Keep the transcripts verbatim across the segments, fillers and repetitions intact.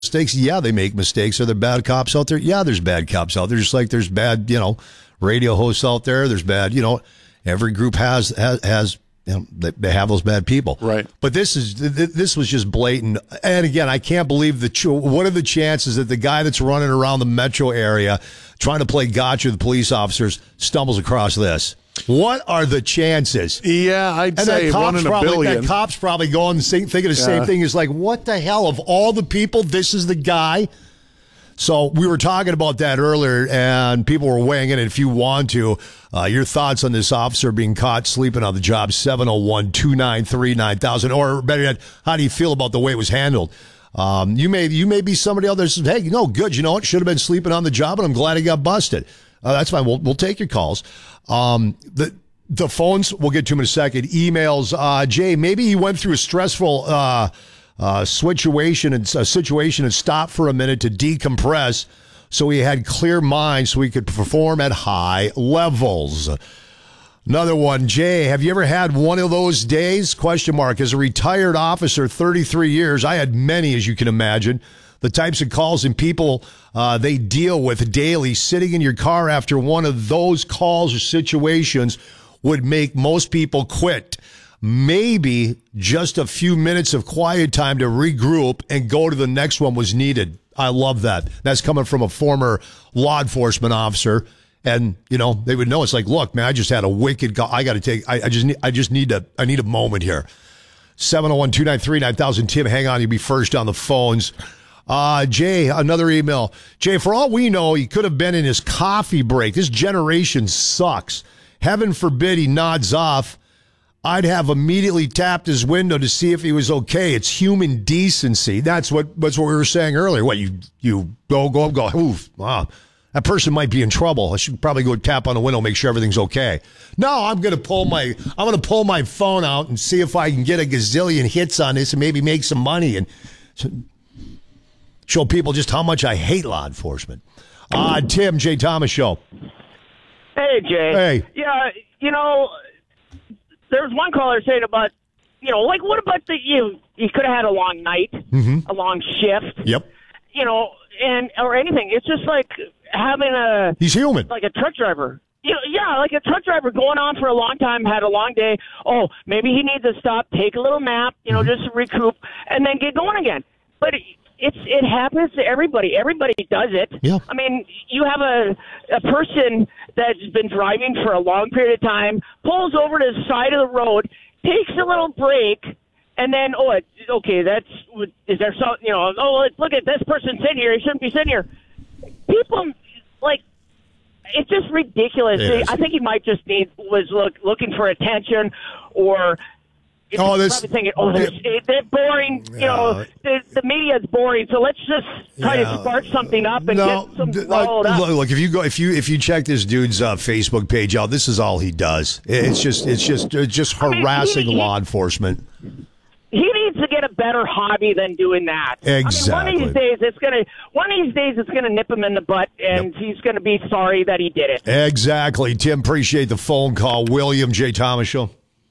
mistakes? Yeah, they make mistakes. Are there bad cops out there? Yeah, there's bad cops out there. Just like there's bad, you know, radio hosts out there. There's bad, you know, every group has, has, has you know, they, they have those bad people. Right. But this is, this was just blatant. And again, I can't believe the, what are the chances that the guy that's running around the metro area trying to play gotcha with police officers stumbles across this? What are the chances? Yeah, I'd and say that one in a probably, billion. That cop's probably going and thinking the yeah. same thing. Is like, what the hell? Of all the people, this is the guy? So we were talking about that earlier, and people were weighing in. If you want to, uh, your thoughts on this officer being caught sleeping on the job, seven oh one, two nine three, nine thousand. Or better yet, how do you feel about the way it was handled? Um, you may you may be somebody out there that says, hey, no, good. You know what? Should have been sleeping on the job, and I'm glad he got busted. Uh, that's fine. We'll we'll take your calls. Um, the the phones, we'll get to them in a second. Emails, uh, Jay, maybe he went through a stressful uh, uh, situation and a situation and stopped for a minute to decompress, so he had clear mind, so he could perform at high levels. Another one, Jay, have you ever had one of those days? Question mark. As a retired officer, thirty-three years, I had many, as you can imagine. The types of calls and people uh, they deal with daily, sitting in your car after one of those calls or situations would make most people quit. Maybe just a few minutes of quiet time to regroup and go to the next one was needed. I love that. That's coming from a former law enforcement officer. And, you know, they would know. It's like, look, man, I just had a wicked call. I got to take, I, I just need, I just need to, I need a moment here. seven oh one, two nine three, nine thousand. Tim, hang on. You'll be first on the phones. Uh, Jay, another email. Jay, for all we know, he could have been in his coffee break. This generation sucks. Heaven forbid he nods off. I'd have immediately tapped his window to see if he was okay. It's human decency. That's what, that's what we were saying earlier. What, you, you go, go, go, oof, wow. That person might be in trouble. I should probably go tap on the window, make sure everything's okay. No, I'm going to pull my, I'm going to pull my phone out and see if I can get a gazillion hits on this and maybe make some money and show people just how much I hate law enforcement. Uh, Tim, Jay Thomas Show. Hey, Jay. Hey. Yeah, you know, there was one caller saying about, you know, like, what about the, you, you could have had a long night, mm-hmm. a long shift. Yep. You know, and, or anything. It's just like having a, he's human. Like a truck driver. You know, yeah, like a truck driver going on for a long time, had a long day. Oh, maybe he needs to stop, take a little nap, you know, mm-hmm. just recoup, and then get going again. But it, It's it happens to everybody. Everybody does it. Yeah. I mean, you have a a person that's been driving for a long period of time, pulls over to the side of the road, takes a little break, and then oh, it, okay, that's is there some you know oh look at this person sitting here. He shouldn't be sitting here. People like it's just ridiculous. It I think he might just need was look looking for attention or. It's oh, this thinking, oh, they're, they're boring. You know, the, the media is boring. So let's just try yeah. to spark something up and no, get some d- rolled look, up. look, if you go, if you if you check this dude's uh, Facebook page out, this is all he does. It's just it's just it's just harassing I mean, he, law he, enforcement. He needs to get a better hobby than doing that. Exactly. I mean, one of these days, it's gonna one of these days it's gonna nip him in the butt, and yep. he's gonna be sorry that he did it. Exactly, Tim. Appreciate the phone call. William J. Thomas Show.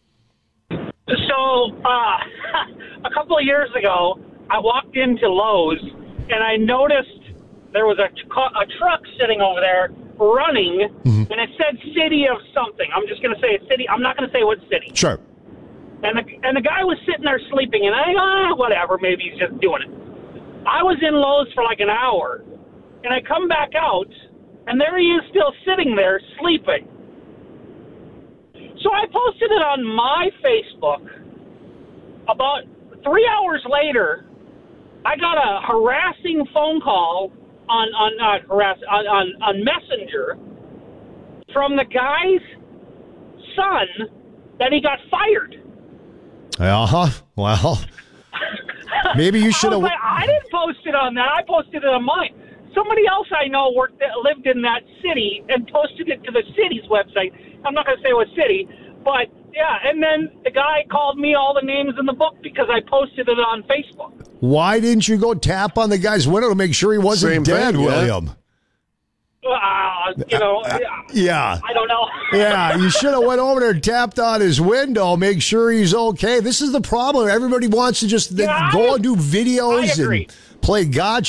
So, uh, a couple of years ago, I walked into Lowe's, and I noticed there was a, a truck sitting over there running, mm-hmm. and it said city of something. I'm just going to say a city. I'm not going to say what city. Sure. And the, and the guy was sitting there sleeping, and I, ah, whatever, maybe he's just doing it. I was in Lowe's for like an hour, and I come back out, and there he is still sitting there sleeping. So I posted it on my Facebook. About three hours later, I got a harassing phone call on on not harass on, on on Messenger from the guy's son that he got fired. Uh huh. Well, maybe you should have. Like, I didn't post it on that. I posted it on mine. Somebody else I know worked lived in that city and posted it to the city's website. I'm not going to say what city, but yeah. And then the guy called me all the names in the book because I posted it on Facebook. Why didn't you go tap on the guy's window to make sure he wasn't Same dead, thing, yeah. William? Uh, you know, Yeah. I don't know. Yeah, you should have went over there and tapped on his window, make sure he's okay. This is the problem. Everybody wants to just Yeah, go I- and do videos I agree. and play gotcha.